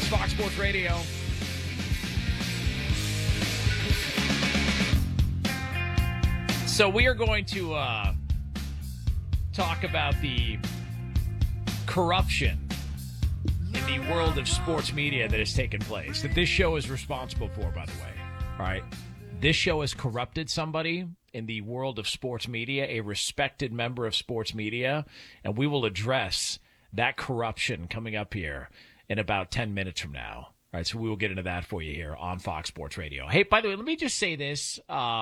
It's Fox Sports Radio. So we are going to talk about the corruption in the world of sports media that has taken place, that this show is responsible for, by the way. All right. This show has corrupted somebody in the world of sports media, a respected member of sports media, and we will address that corruption coming up here in about 10 minutes from now. All right, so we will get into that for you here on Fox Sports Radio. Hey, by the way, let me just say this,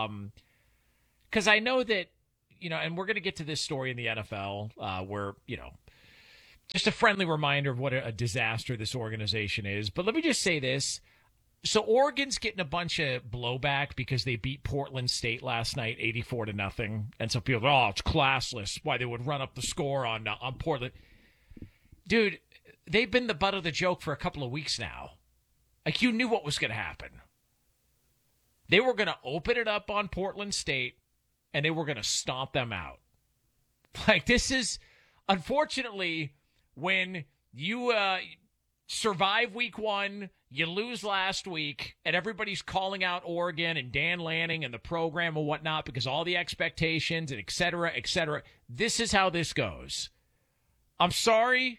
because I know that, and we're going to get to this story in the NFL where, just a friendly reminder of what a disaster this organization is. But let me just say this. So Oregon's getting a bunch of blowback because they beat Portland State last night 84-0. And so people go, it's classless. Why they would run up the score on Portland. Dude, they've been the butt of the joke for a couple of weeks now. Like, you knew what was going to happen. They were going to open it up on Portland State, and they were going to stomp them out. Like, this is, unfortunately, when you survive week one, you lose last week, and everybody's calling out Oregon and Dan Lanning and the program and whatnot because all the expectations and et cetera, et cetera. This is how this goes. I'm sorry.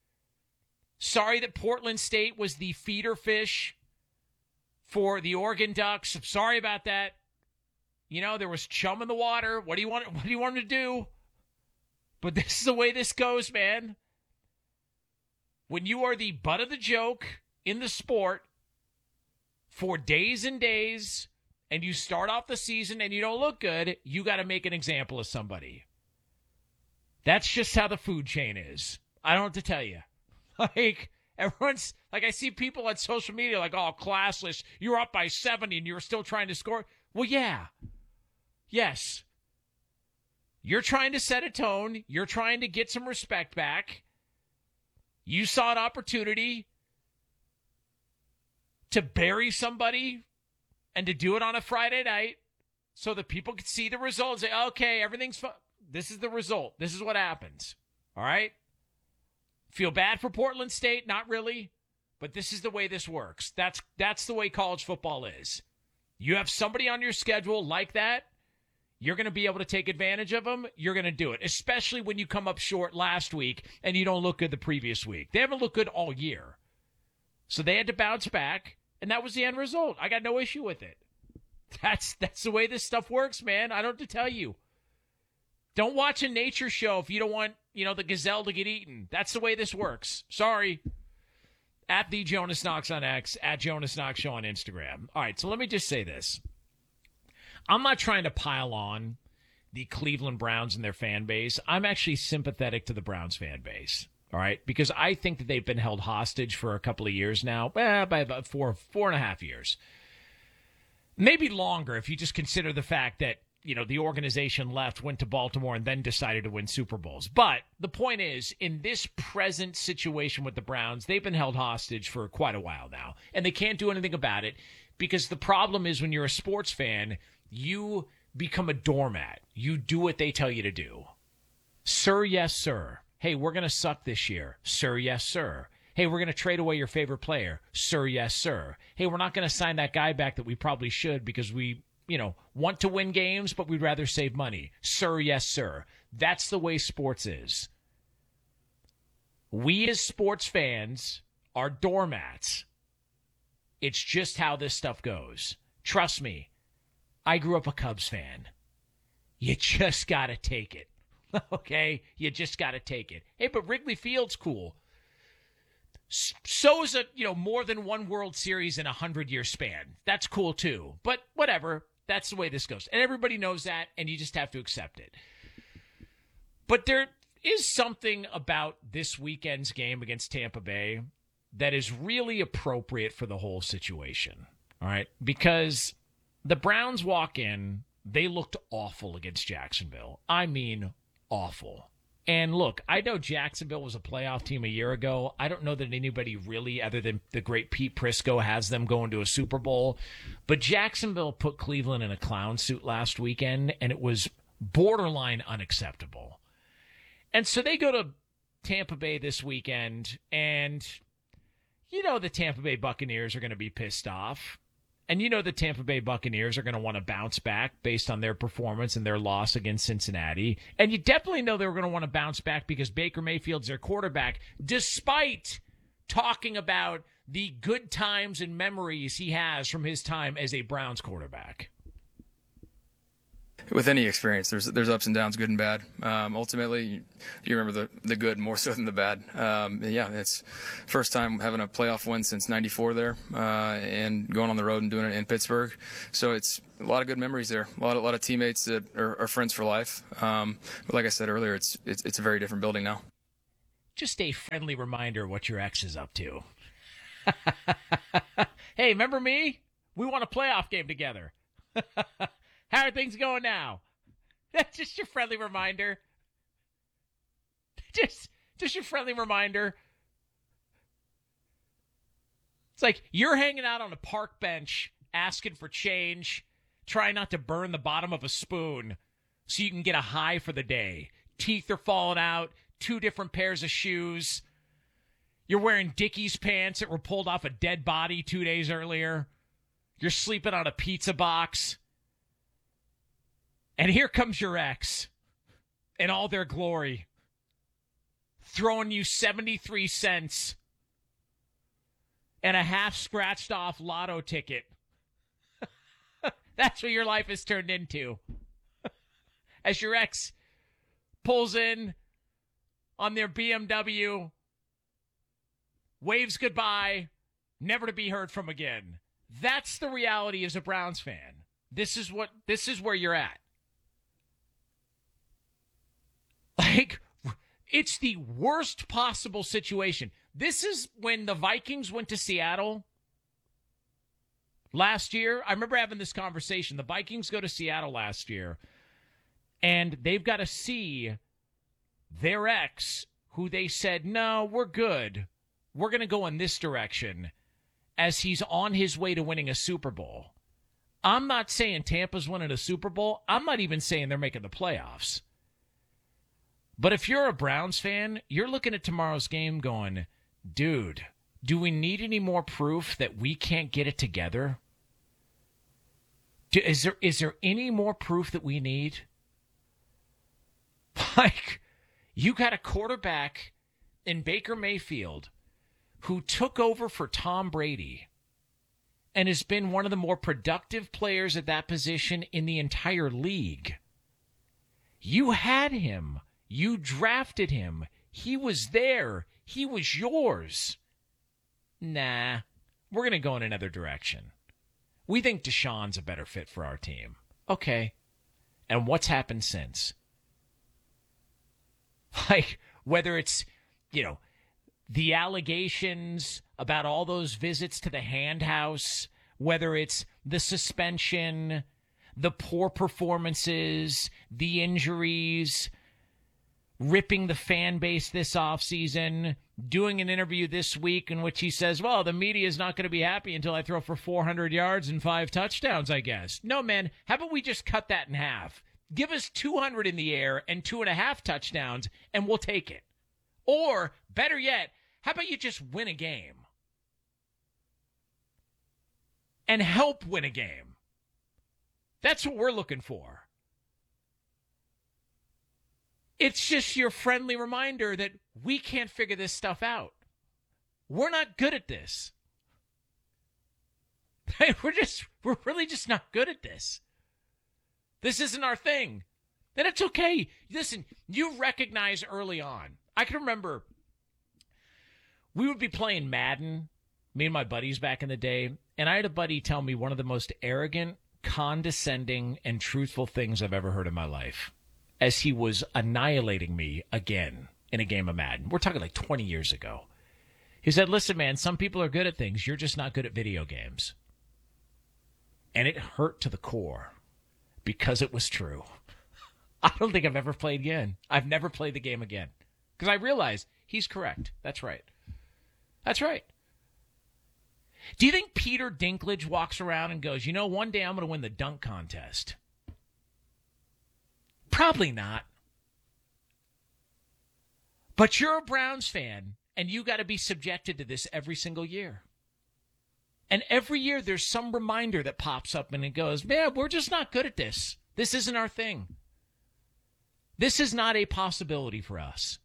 Sorry that Portland State was the feeder fish for the Oregon Ducks. I'm sorry about that. There was chum in the water. What do you want them to do? But this is the way this goes, man. When you are the butt of the joke in the sport for days and days, and you start off the season and you don't look good, you got to make an example of somebody. That's just how the food chain is. I don't know what to tell you. Like, everyone's, like, I see people on social media like, oh, classless, you're up by 70 and you're still trying to score. Well, yeah. Yes. You're trying to set a tone. You're trying to get some respect back. You saw an opportunity to bury somebody and to do it on a Friday night so that people could see the results. Say, okay, everything's fine. This is the result. This is what happens. All right? Feel bad for Portland State? Not really. But this is the way this works. That's the way college football is. You have somebody on your schedule like that, you're going to be able to take advantage of them. You're going to do it, especially when you come up short last week and you don't look good the previous week. They haven't looked good all year. So they had to bounce back, and that was the end result. I got no issue with it. That's the way this stuff works, man. I don't have to tell you. Don't watch a nature show if you don't want, the gazelle to get eaten. That's the way this works. Sorry. At the Jonas Knox on X, at Jonas Knox Show on Instagram. All right, so let me just say this. I'm not trying to pile on the Cleveland Browns and their fan base. I'm actually sympathetic to the Browns fan base, all right? Because I think that they've been held hostage for a couple of years now, by about 4.5 years. Maybe longer if you just consider the fact that, the organization left, went to Baltimore, and then decided to win Super Bowls. But the point is, in this present situation with the Browns, they've been held hostage for quite a while now. And they can't do anything about it because the problem is when you're a sports fan, you become a doormat. You do what they tell you to do. Sir, yes, sir. Hey, we're going to suck this year. Sir, yes, sir. Hey, we're going to trade away your favorite player. Sir, yes, sir. Hey, we're not going to sign that guy back that we probably should because we, want to win games, but we'd rather save money. Sir, yes, sir. That's the way sports is. We as sports fans are doormats. It's just how this stuff goes. Trust me. I grew up a Cubs fan. You just got to take it. Okay? You just got to take it. Hey, but Wrigley Field's cool. So is more than one World Series in a 100-year span. That's cool too. But whatever. That's the way this goes. And everybody knows that, and you just have to accept it. But there is something about this weekend's game against Tampa Bay that is really appropriate for the whole situation. All right? Because the Browns walk in, they looked awful against Jacksonville. I mean, awful. And look, I know Jacksonville was a playoff team a year ago. I don't know that anybody really, other than the great Pete Prisco, has them going to a Super Bowl. But Jacksonville put Cleveland in a clown suit last weekend, and it was borderline unacceptable. And so they go to Tampa Bay this weekend, and, you know the Tampa Bay Buccaneers are going to be pissed off. And you know the Tampa Bay Buccaneers are going to want to bounce back based on their performance and their loss against Cincinnati. And you definitely know they're going to want to bounce back because Baker Mayfield's their quarterback, despite talking about the good times and memories he has from his time as a Browns quarterback. With any experience, there's ups and downs, good and bad. Ultimately, you remember the good more so than the bad. Yeah, it's first time having a playoff win since '94 there, and going on the road and doing it in Pittsburgh. So it's a lot of good memories there. A lot of teammates that are friends for life. But like I said earlier, it's a very different building now. Just a friendly reminder what your ex is up to. Hey, remember me? We won a playoff game together. How are things going now? That's just your friendly reminder. Just your friendly reminder. It's like you're hanging out on a park bench asking for change, trying not to burn the bottom of a spoon so you can get a high for the day. Teeth are falling out, 2 different pairs of shoes. You're wearing Dickies pants that were pulled off a dead body 2 days earlier. You're sleeping on a pizza box. And here comes your ex in all their glory, throwing you 73 cents and a half scratched off lotto ticket. That's what your life has turned into. As your ex pulls in on their BMW, waves goodbye, never to be heard from again. That's the reality as a Browns fan. This is where you're at. Like, it's the worst possible situation. This is when the Vikings went to Seattle last year. I remember having this conversation. The Vikings go to Seattle last year, and they've got to see their ex, who they said, no, we're good. We're going to go in this direction, as he's on his way to winning a Super Bowl. I'm not saying Tampa's winning a Super Bowl. I'm not even saying they're making the playoffs. But if you're a Browns fan, you're looking at tomorrow's game going, dude, do we need any more proof that we can't get it together? Is there any more proof that we need? Like, you got a quarterback in Baker Mayfield who took over for Tom Brady and has been one of the more productive players at that position in the entire league. You had him. You drafted him. He was there. He was yours. Nah, we're going to go in another direction. We think Deshaun's a better fit for our team. Okay. And what's happened since? Like, whether it's, the allegations about all those visits to the hand house, whether it's the suspension, the poor performances, the injuries, ripping the fan base this offseason, doing an interview this week in which he says, well, the media is not going to be happy until I throw for 400 yards and 5 touchdowns, I guess. No, man, how about we just cut that in half? Give us 200 in the air and 2.5 touchdowns, and we'll take it. Or, better yet, how about you just win a game? And help win a game. That's what we're looking for. It's just your friendly reminder that we can't figure this stuff out. We're not good at this. We're really just not good at this. This isn't our thing. And it's okay. Listen, you recognize early on. I can remember we would be playing Madden, me and my buddies back in the day, and I had a buddy tell me one of the most arrogant, condescending, and truthful things I've ever heard in my life, as he was annihilating me again in a game of Madden. We're talking like 20 years ago. He said, listen, man, some people are good at things. You're just not good at video games. And it hurt to the core because it was true. I don't think I've ever played again. I've never played the game again because I realized he's correct. That's right. That's right. Do you think Peter Dinklage walks around and goes, one day I'm going to win the dunk contest? Probably not. But you're a Browns fan, And you got to be subjected to this every single year. And every year there's some reminder that pops up and it goes, man, we're just not good at this. This isn't our thing. This is not a possibility for us.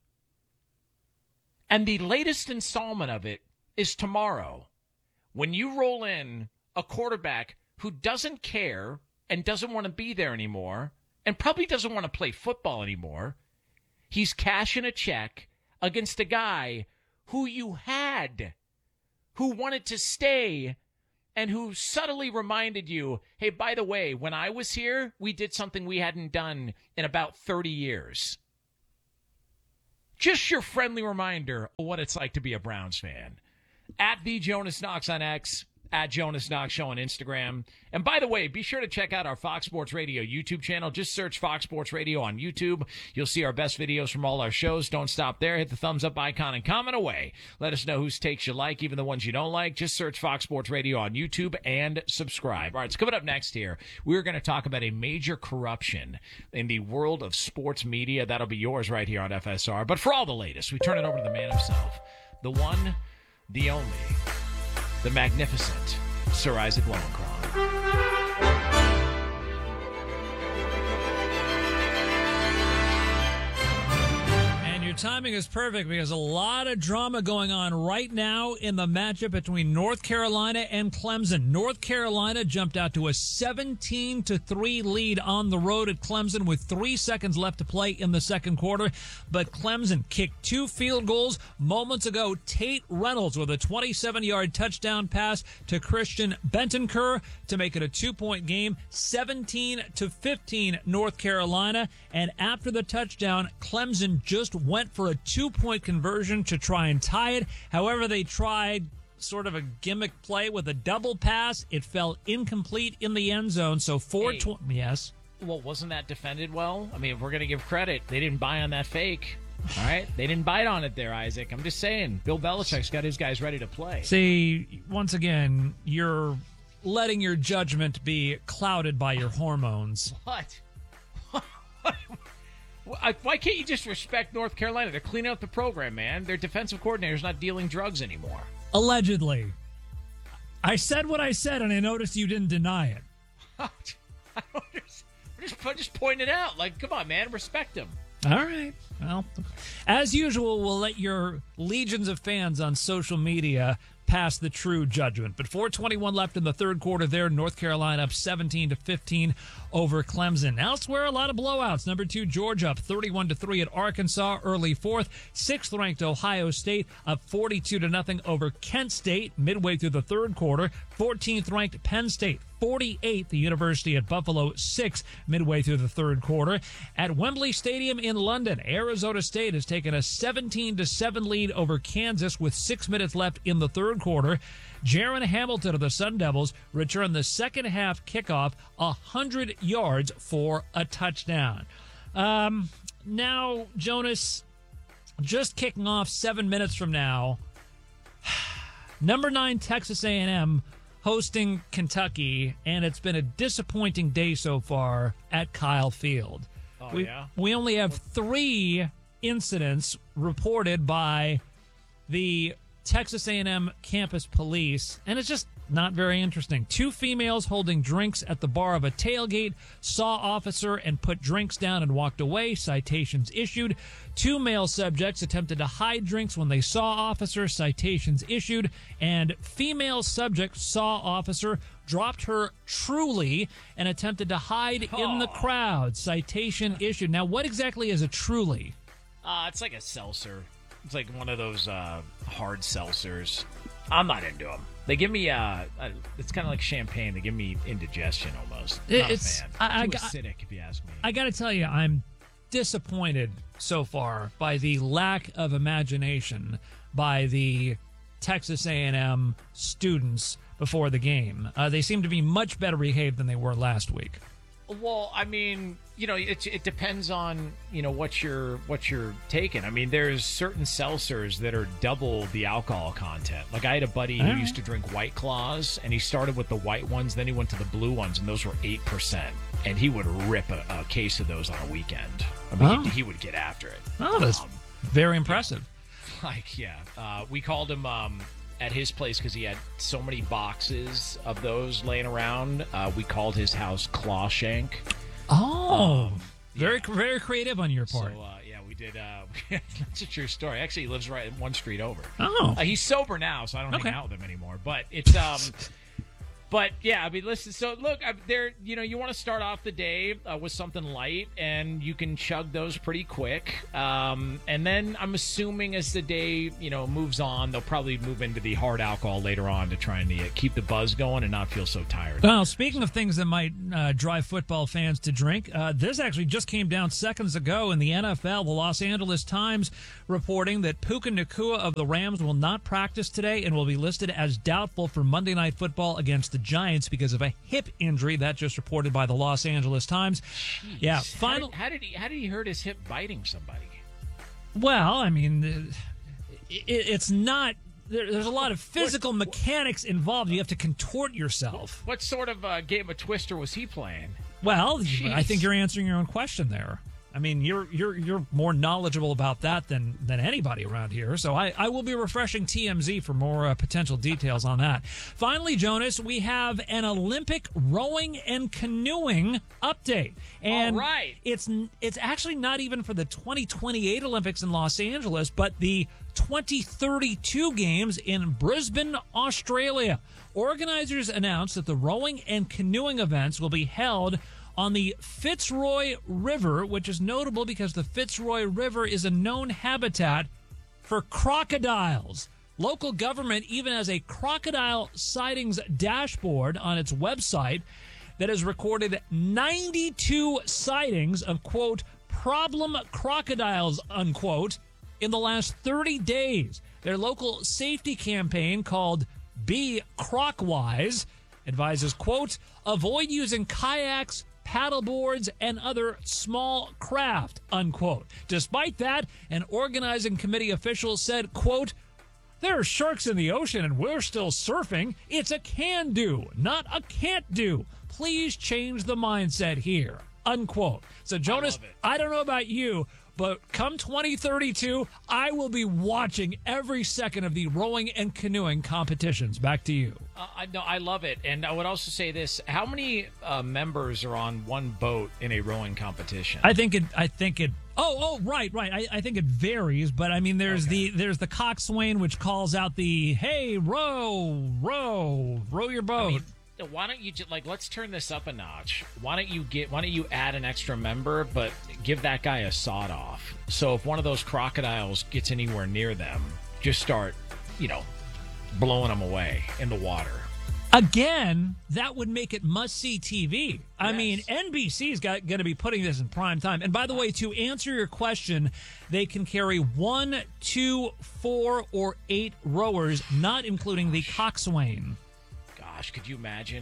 And the latest installment of it is tomorrow, when you roll in a quarterback who doesn't care and doesn't want to be there anymore and probably doesn't want to play football anymore. He's cashing a check against a guy who you had, who wanted to stay, and who subtly reminded you, hey, by the way, when I was here, we did something we hadn't done in about 30 years. Just your friendly reminder of what it's like to be a Browns fan. At the Jonas Knox on X, at Jonas Knox Show on Instagram. And by the way, be sure to check out our Fox Sports Radio YouTube channel. Just search Fox Sports Radio on YouTube. You'll see our best videos from all our shows. Don't stop there. Hit the thumbs up icon and comment away. Let us know whose takes you like, even the ones you don't like. Just search Fox Sports Radio on YouTube and subscribe. All right, so coming up next here, we're going to talk about a major corruption in the world of sports media. That'll be yours right here on FSR. But for all the latest, we turn it over to the man himself, the one, the only, the magnificent Sir Isaac Lowenkron. Timing is perfect because a lot of drama going on right now in the matchup between North Carolina and Clemson. North Carolina jumped out to a 17-3 lead on the road at Clemson with 3 seconds left to play in the second quarter. But Clemson kicked 2 field goals moments ago. Tate Reynolds with a 27-yard touchdown pass to Christian Bentancur to make it a 2-point game, 17-15 North Carolina. And after the touchdown, Clemson just went for a 2-point conversion to try and tie it. However, they tried sort of a gimmick play with a double pass. It fell incomplete in the end zone. So 420. Yes. Well, wasn't that defended well? I mean, if we're going to give credit, they didn't buy on that fake. All right? They didn't bite on it there, Isaac. I'm just saying. Bill Belichick's got his guys ready to play. See, once again, you're letting your judgment be clouded by your hormones. What? Why can't you just respect North Carolina? They're cleaning up the program, man. Their defensive coordinator's not dealing drugs anymore. Allegedly. I said what I said, and I noticed you didn't deny it. I don't just pointing it out. Like, come on, man. Respect him. All right. Well, as usual, we'll let your legions of fans on social media pass the true judgment. But 4:21 left in the third quarter there. North Carolina up 17-15 over Clemson. Elsewhere, a lot of blowouts. Number 2, Georgia up 31-3 at Arkansas early fourth. 6th ranked Ohio State up 42-0 over Kent State midway through the third quarter. 14th ranked Penn State 48th, the University at Buffalo 6 midway through the third quarter. At Wembley Stadium in London, Arizona State has taken a 17-7 lead over Kansas with 6 minutes left in the third quarter. Jaron Hamilton of the Sun Devils returned the second half kickoff 100 yards for a touchdown. Now, Jonas, just kicking off 7 minutes from now, number 9 Texas A&M hosting Kentucky, and it's been a disappointing day so far at Kyle Field. We only have 3 incidents reported by the Texas A&M campus police, and it's just not very interesting. 2 females holding drinks at the bar of a tailgate saw officer and put drinks down and walked away. Citations issued. 2 male subjects attempted to hide drinks when they saw officer. Citations issued. And female subject saw officer, dropped her Truly, and attempted to hide in the crowd. Citation issued. Now, what exactly is a Truly? It's like a seltzer. It's like one of those hard seltzers. I'm not into them. They give me it's kind of like champagne. They give me indigestion almost. Not a fan. Too acidic, if you ask me. I got to tell you, I'm disappointed so far by the lack of imagination by the Texas A&M students before the game. They seem to be much better behaved than they were last week. Well, I mean, it depends on, what you're taking. I mean, there's certain seltzers that are double the alcohol content. Like I had a buddy who used to drink White Claws, and he started with the white ones, then he went to the blue ones, and those were 8%. And he would rip a case of those on a weekend. I mean, he would get after it. Oh, that's very impressive. like, we called him at his place because he had so many boxes of those laying around. We called his house Clawshank. Oh, very creative on your part. So, we did. That's a true story. Actually, he lives right one street over. Oh. He's sober now, so I don't hang out with him anymore. But it's But yeah, I mean, listen. So look, there. You want to start off the day with something light, and you can chug those pretty quick. And then I'm assuming as the day moves on, they'll probably move into the hard alcohol later on to try and keep the buzz going and not feel so tired. Well, speaking of things that might drive football fans to drink, this actually just came down seconds ago in the NFL. The Los Angeles Times reporting that Puka Nacua of the Rams will not practice today and will be listed as doubtful for Monday Night Football against the Giants because of a hip injury. That just reported by the Los Angeles Times. Jeez. Yeah, How did he hurt his hip biting somebody? Well, I mean, it's not. There's a lot of physical mechanics involved. You have to contort yourself. What sort of game of Twister was he playing? Well, I think you're answering your own question there. I mean, you're more knowledgeable about that than anybody around here. So I will be refreshing TMZ for more potential details on that. Finally, Jonas, we have an Olympic rowing and canoeing update. And all right. It's actually not even for the 2028 Olympics in Los Angeles, but the 2032 games in Brisbane, Australia. Organizers announced that the rowing and canoeing events will be held on the Fitzroy River, which is notable because the Fitzroy River is a known habitat for crocodiles. Local government even has a crocodile sightings dashboard on its website that has recorded 92 sightings of, quote, problem crocodiles, unquote, in the last 30 days. Their local safety campaign called Be Crocwise advises, quote, avoid using kayaks, paddleboards, and other small craft, unquote. Despite that, an organizing committee official said, quote, there are sharks in the ocean and we're still surfing. It's a can do, not a can't do. Please change the mindset here, unquote. So, Jonas, I don't know about you, but come 2032, I will be watching every second of the rowing and canoeing competitions. Back to you. I love it. And I would also say this. How many members are on one boat in a rowing competition? I think it. Right. I think it varies, but I mean, there's the coxswain, which calls out the, hey, row your boat. I mean, why don't you let's turn this up a notch? Why don't you add an extra member, but give that guy a sawed off? So if one of those crocodiles gets anywhere near them, just start, blowing them away in the water. Again, that would make it must-see TV. I mean, NBC's going to be putting this in prime time. And by the way, to answer your question, they can carry 1, 2, 4, or 8 rowers, not including the coxswain. Gosh, could you imagine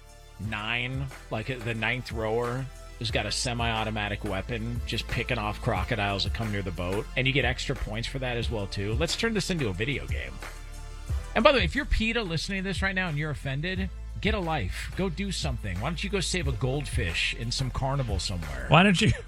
9, like the 9th rower who's got a semi-automatic weapon just picking off crocodiles that come near the boat? And you get extra points for that as well, too. Let's turn this into a video game. And by the way, if you're PETA listening to this right now and you're offended, get a life. Go do something. Why don't you go save a goldfish in some carnival somewhere? Why don't you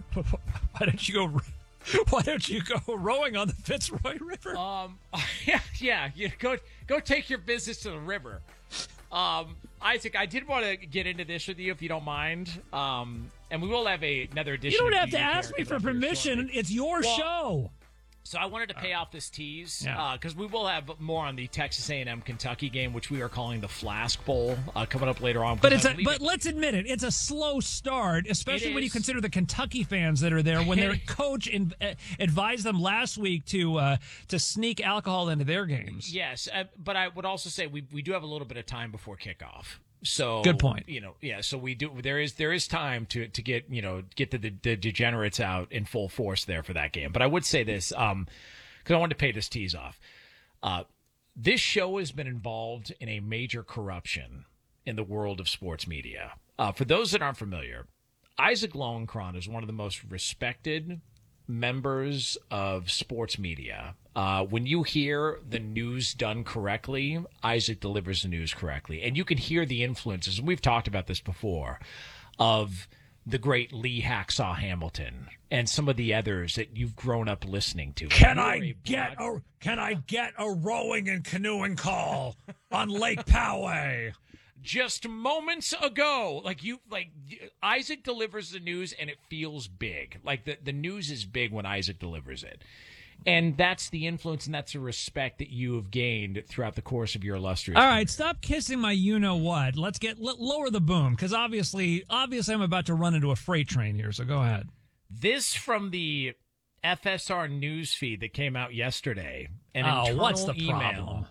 go rowing on the Fitzroy River? Yeah. You go take your business to the river. Isaac, I did want to get into this with you, if you don't mind. And we will have another edition. You don't have to ask me for permission. It's your show. So I wanted to pay off this tease because we will have more on the Texas A&M Kentucky game, which we are calling the Flask Bowl, coming up later on. But let's admit it, it's a slow start, especially when you consider the Kentucky fans that are there. When their coach advised them last week to sneak alcohol into their games. Yes, but I would also say we do have a little bit of time before kickoff. So good point. So we do. There is time to get the degenerates out in full force there for that game. But I would say this because I wanted to pay this tease off. This show has been involved in a major corruption in the world of sports media. For those that aren't familiar, Isaac Lowenkron is one of the most respected members of sports media. When you hear the news done correctly, Isaac delivers the news correctly. And you can hear the influences, and we've talked about this before, of the great Lee Hacksaw Hamilton and some of the others that you've grown up listening to. Can I get a rowing and canoeing call on Lake Poway? Just moments ago, Isaac delivers the news and it feels big. Like the news is big when Isaac delivers it. And that's the influence and that's the respect that you have gained throughout the course of your illustrious All right, stop kissing my you-know-what. Let's lower the boom, because obviously I'm about to run into a freight train here, so go ahead. This from the FSR news feed that came out yesterday. An internal what's the email. problem?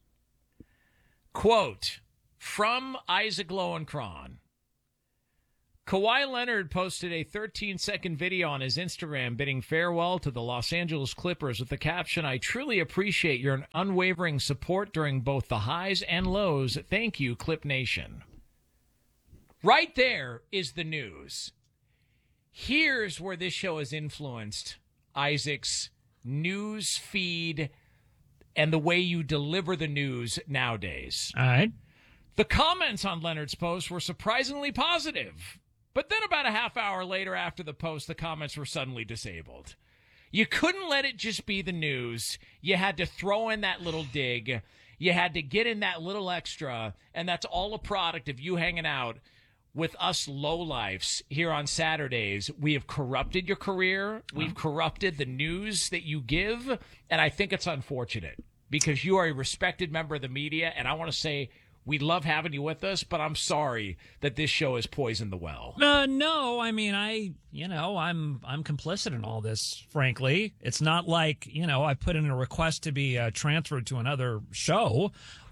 Quote, from Isaac Lowenkron. Kawhi Leonard posted a 13-second video on his Instagram bidding farewell to the Los Angeles Clippers with the caption, "I truly appreciate your unwavering support during both the highs and lows. Thank you, Clip Nation." Right there is the news. Here's where this show has influenced Isaac's news feed and the way you deliver the news nowadays. All right. The comments on Leonard's post were surprisingly positive. But then about a half hour later after the post, the comments were suddenly disabled. You couldn't let it just be the news. You had to throw in that little dig. You had to get in that little extra. And that's all a product of you hanging out with us lowlifes here on Saturdays. We have corrupted your career. We've corrupted the news that you give. And I think it's unfortunate because you are a respected member of the media. And I want to say, we love having you with us, but I'm sorry that this show has poisoned the well. No, I mean, I'm complicit in all this, frankly. It's not like, I put in a request to be transferred to another show.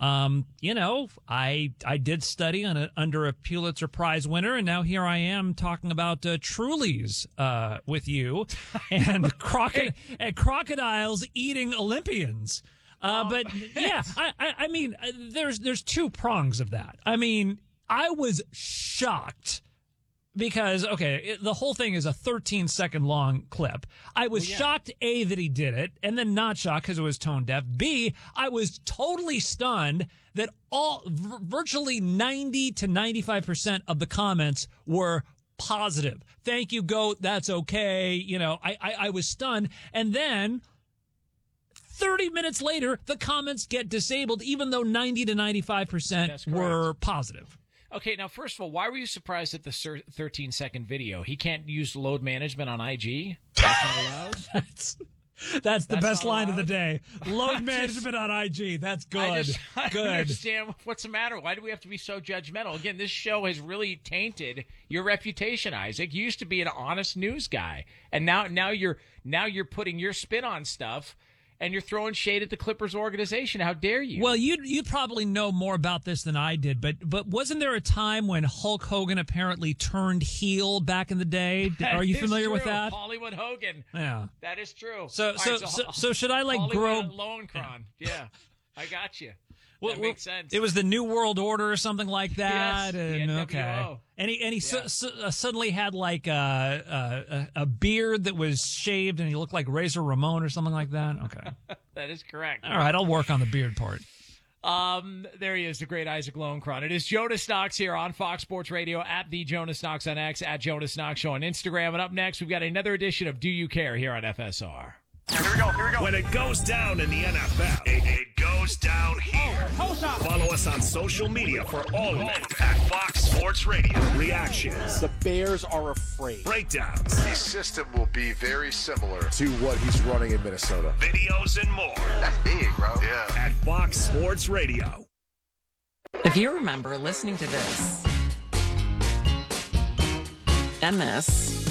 I did study under a Pulitzer Prize winner, and now here I am talking about Trulies with you and crocodiles eating Olympians. But yeah, I mean, there's two prongs of that. I mean, I was shocked because, the whole thing is a 13-second long clip. I was shocked, A, that he did it, and then not shocked because it was tone deaf. B, I was totally stunned that virtually 90 to 95% of the comments were positive. Thank you, GOAT. That's okay. I was stunned. And then 30 minutes later, the comments get disabled, even though 90 to 95% were positive. Okay, now, first of all, why were you surprised at the 13-second video? He can't use load management on IG? That's not allowed? That's the best line of the day. Load management on IG. That's good. I don't understand what's the matter. Why do we have to be so judgmental? Again, this show has really tainted your reputation, Isaac. You used to be an honest news guy, and now you're putting your spin on stuff. And you're throwing shade at the Clippers organization. How dare you? Well, you probably know more about this than I did, but wasn't there a time when Hulk Hogan apparently turned heel back in the day? Are you familiar with that? Hollywood Hogan. Yeah, that is true. So should I grow? Lowenkron. Yeah, I got you. That makes sense. It was the New World Order or something like that. Yes, and NWO. And he suddenly had like a beard that was shaved, and he looked like Razor Ramon or something like that. Okay, that is correct. All right, I'll work on the beard part. There he is, the great Isaac Lowenkron. It is Jonas Knox here on Fox Sports Radio, at the Jonas Knox on X, at Jonas Knox Show on Instagram. And up next, we've got another edition of Do You Care here on FSR. Here we go. When it goes down in the NFL, it goes down here. Follow us on social media for all of it at Fox Sports Radio. Reactions. The Bears are afraid. Breakdowns. His system will be very similar to what he's running in Minnesota. Videos and more. That's big, bro. Yeah. At Fox Sports Radio. If you remember listening to this and this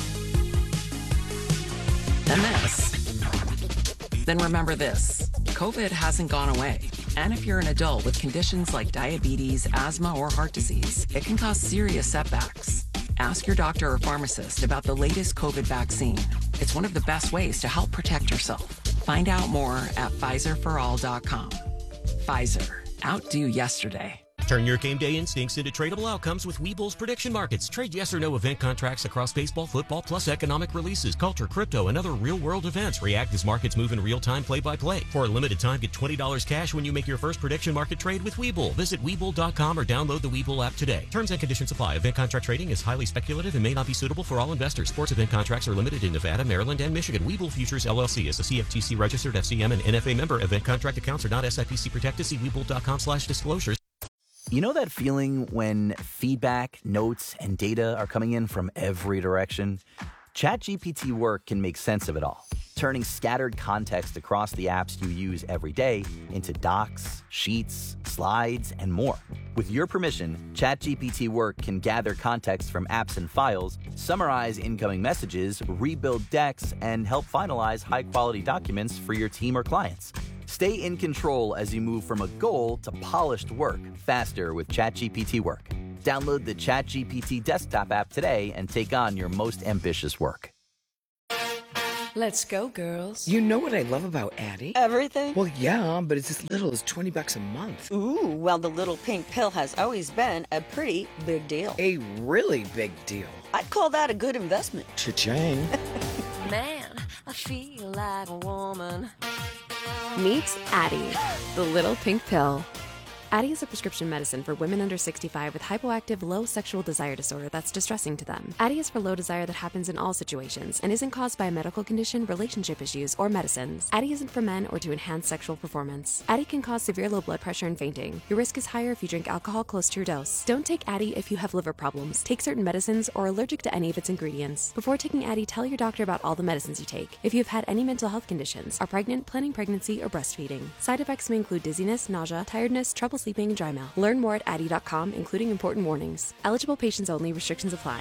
and this, then remember this. COVID hasn't gone away. And if you're an adult with conditions like diabetes, asthma, or heart disease, it can cause serious setbacks. Ask your doctor or pharmacist about the latest COVID vaccine. It's one of the best ways to help protect yourself. Find out more at PfizerForAll.com. Pfizer. Outdo yesterday. Turn your game day instincts into tradable outcomes with Webull's prediction markets. Trade yes or no event contracts across baseball, football, plus economic releases, culture, crypto, and other real-world events. React as markets move in real time, play-by-play. For a limited time, get $20 cash when you make your first prediction market trade with Webull. Visit Webull.com or download the Webull app today. Terms and conditions apply. Event contract trading is highly speculative and may not be suitable for all investors. Sports event contracts are limited in Nevada, Maryland, and Michigan. Webull Futures LLC is a CFTC registered FCM and NFA member. Event contract accounts are not SIPC protected. See Webull.com/disclosures. You know that feeling when feedback, notes, and data are coming in from every direction? ChatGPT Work can make sense of it all, turning scattered context across the apps you use every day into docs, sheets, slides, and more. With your permission, ChatGPT Work can gather context from apps and files, summarize incoming messages, rebuild decks, and help finalize high-quality documents for your team or clients. Stay in control as you move from a goal to polished work faster with ChatGPT Work. Download the ChatGPT desktop app today and take on your most ambitious work. Let's go, girls. You know what I love about Addie? Everything? Well, yeah, but it's as little as $20 a month. Ooh, well, the little pink pill has always been a pretty big deal. A really big deal. I'd call that a good investment. Cha-ching. Man, I feel like a woman. Meet Addie, the little pink pill. Addie is a prescription medicine for women under 65 with hypoactive low sexual desire disorder that's distressing to them. Addie is for low desire that happens in all situations and isn't caused by a medical condition, relationship issues, or medicines. Addie isn't for men or to enhance sexual performance. Addie can cause severe low blood pressure and fainting. Your risk is higher if you drink alcohol close to your dose. Don't take Addie if you have liver problems, take certain medicines, or are allergic to any of its ingredients. Before taking Addie, tell your doctor about all the medicines you take. If you've had any mental health conditions, are pregnant, planning pregnancy, or breastfeeding. Side effects may include dizziness, nausea, tiredness, trouble sleeping, and dry mouth. Learn more at Addie.com, including important warnings. Eligible patients only. Restrictions apply.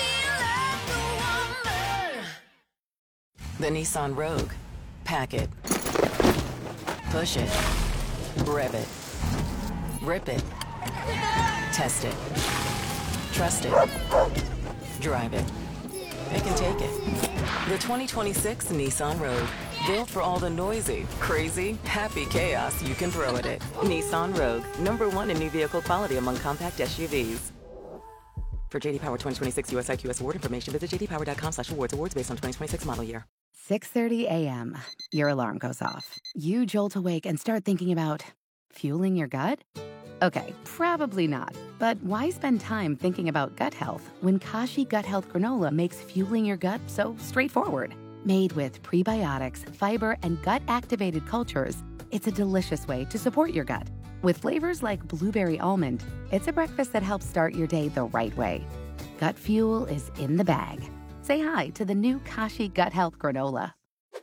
The Nissan Rogue. Pack it. Push it. Rev it. Rip it. Test it. Trust it. Drive it. It can take it. The 2026 Nissan Rogue. Built for all the noisy, crazy, happy chaos you can throw at it. Nissan Rogue. #1 in new vehicle quality among compact SUVs. For JD Power 2026 US IQS award information, visit jdpower.com/awards. Awards based on 2026 model year. 6:30 a.m. Your alarm goes off. You jolt awake and start thinking about fueling your gut? Okay, probably not. But why spend time thinking about gut health when Kashi Gut Health Granola makes fueling your gut so straightforward? Made with prebiotics, fiber, and gut-activated cultures, it's a delicious way to support your gut. With flavors like blueberry almond, it's a breakfast that helps start your day the right way. Gut fuel is in the bag. Say hi to the new Kashi Gut Health Granola.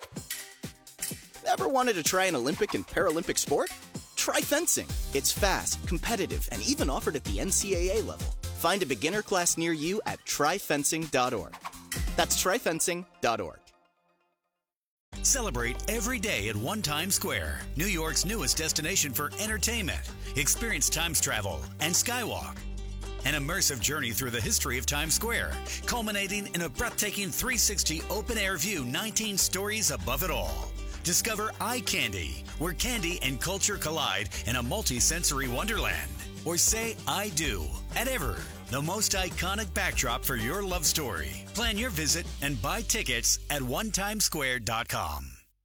Ever wanted to try an Olympic and Paralympic sport? Try fencing. It's fast, competitive, and even offered at the NCAA level. Find a beginner class near you at tryfencing.org. That's tryfencing.org. Celebrate every day at One Times Square, New York's newest destination for entertainment. Experience Times Travel and Skywalk. An immersive journey through the history of Times Square, culminating in a breathtaking 360 open-air view 19 stories above it all. Discover Eye Candy, where candy and culture collide in a multi-sensory wonderland. Or say I do at Ever, the most iconic backdrop for your love story. Plan your visit and buy tickets at onetimesquare.com.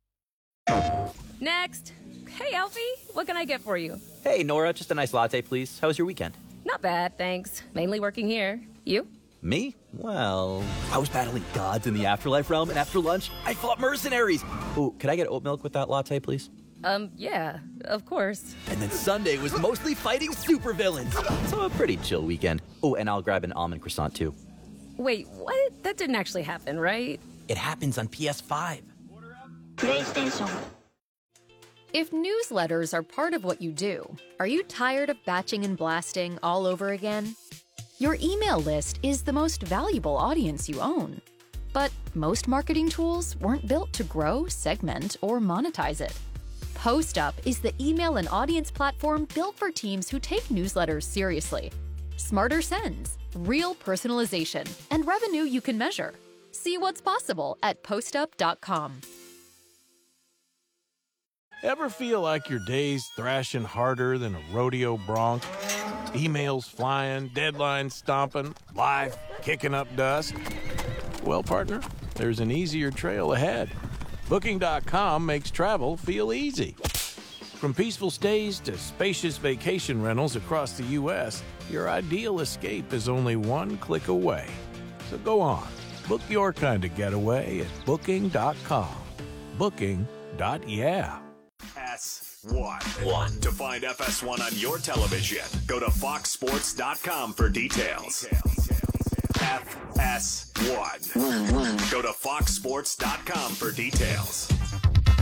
Next. Hey, Alfie, what can I get for you? Hey, Nora, just a nice latte, please. How was your weekend? Not bad, thanks. Mainly working here. You? Me? Well, I was battling gods in the afterlife realm, and after lunch, I fought mercenaries. Ooh, could I get oat milk with that latte, please? Yeah, of course. And then Sunday was mostly fighting supervillains. So a pretty chill weekend. Oh, and I'll grab an almond croissant, too. Wait, what? That didn't actually happen, right? It happens on PS5. PlayStation. If newsletters are part of what you do, are you tired of batching and blasting all over again? Your email list is the most valuable audience you own. But most marketing tools weren't built to grow, segment, or monetize it. PostUp is the email and audience platform built for teams who take newsletters seriously. Smarter sends, real personalization, and revenue you can measure. See what's possible at postup.com. Ever feel like your day's thrashing harder than a rodeo bronc? Emails flying, deadlines stomping, life kicking up dust. Well, partner, there's an easier trail ahead. Booking.com makes travel feel easy. From peaceful stays to spacious vacation rentals across the U.S., your ideal escape is only one click away. So go on, book your kind of getaway at Booking.com. Booking.yeah. FS1. To find FS1 on your television, go to foxsports.com for details. FS1. Go to foxsports.com for details.